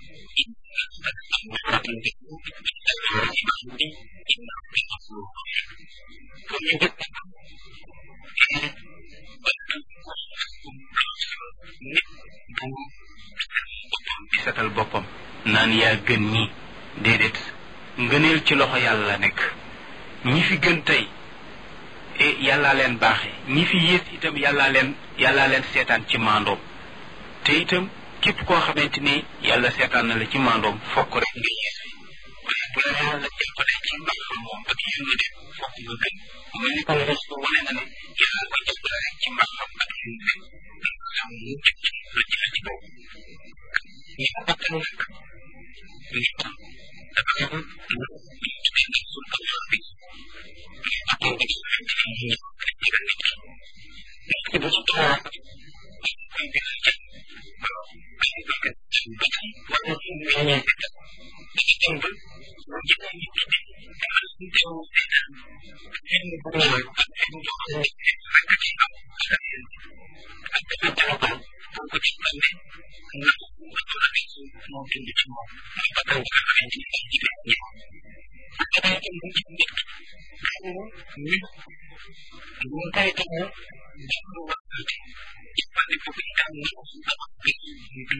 di setal boppam naan yaa gën ñi déedéet ngëneel ci loxo yàlla la nekk ñi fi gën tey yàllaa leen baaxe ñi fi yées itam yàllaa leen seetaan ci maandoom te itam képp koo xamante ni yàlla seetaan na la ci maandoom fokk rek nga yées waaye bu la yàlla jàppale ci mbaaxam moom ak yërmande fokk nga gën mel ni kon res wane na ne yàlla ko jàppale rek ci mbaaxam ak yërmande xam mu jëkk ci la jël ci boobu ñi ko bakkan nag ñu tam dafa am lu tuddee nag sul amoon bi bakkan bi nga xamante ni ñu ñëw rek jëgal nit ki nit ki bu ci toog koy biral ci ay bakkan bakkan wala ci ñëwee ci tam dañu dem ba mu jëlee nit ki dafa ñu teew seetaan film bu ñëw ak film boo xam ne rek ci am ak dafa téléphone pour ko ci xam ne ndax ba ko la gis moo dund ci moom muy bakkan bi nga xamante ni ay jigéen ñëw ak dafay dem bu ci nit nit mu koy taxaw def lu war a jëfandikoo ko itam nit